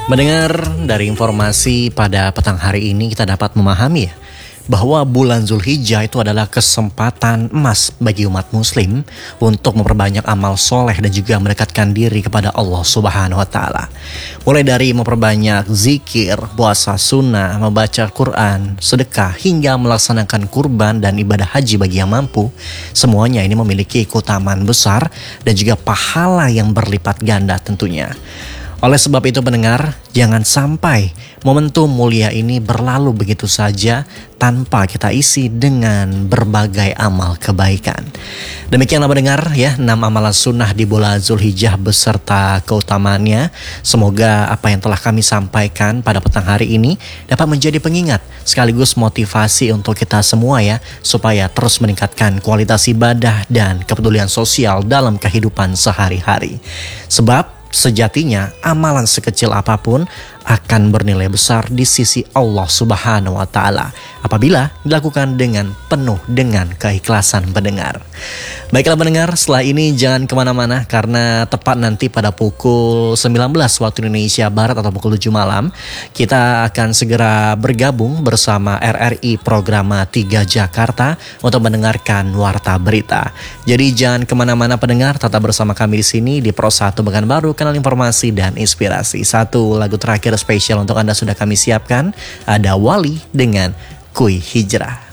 Mendengar dari informasi pada petang hari ini, kita dapat memahami bahwa bulan Zulhijjah itu adalah kesempatan emas bagi umat muslim untuk memperbanyak amal soleh dan juga mendekatkan diri kepada Allah Subhanahu wa Ta'ala. Mulai dari memperbanyak zikir, puasa sunnah, membaca Quran, sedekah, hingga melaksanakan kurban dan ibadah haji bagi yang mampu. Semuanya ini memiliki keutamaan besar dan juga pahala yang berlipat ganda tentunya. Oleh sebab itu pendengar, jangan sampai momentum mulia ini berlalu begitu saja tanpa kita isi dengan berbagai amal kebaikan. Demikianlah pendengar 6 amalan sunnah di bulan Zulhijjah beserta keutamaannya. Semoga apa yang telah kami sampaikan pada petang hari ini dapat menjadi pengingat sekaligus motivasi untuk kita semua supaya terus meningkatkan kualitas ibadah dan kepedulian sosial dalam kehidupan sehari-hari. Sebab sejatinya amalan sekecil apapun akan bernilai besar di sisi Allah Subhanahu wa Ta'ala apabila dilakukan dengan penuh dengan keikhlasan pendengar. Baiklah pendengar, setelah ini jangan kemana-mana karena tepat nanti pada pukul 19 waktu Indonesia Barat atau pukul 7 malam kita akan segera bergabung bersama RRI Programa 3 Jakarta untuk mendengarkan Warta Berita. Jadi jangan kemana-mana pendengar, tetap bersama kami di sini di Pro 1 Pekanbaru, kanal informasi dan inspirasi. Satu lagu terakhir spesial untuk Anda sudah kami siapkan, ada Wali dengan Kui Hijrah.